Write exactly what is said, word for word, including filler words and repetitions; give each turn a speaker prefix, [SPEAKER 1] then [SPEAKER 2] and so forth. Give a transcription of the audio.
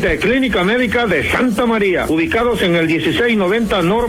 [SPEAKER 1] de Clínica Médica de Santa María, ubicados en el dieciséis noventa Norma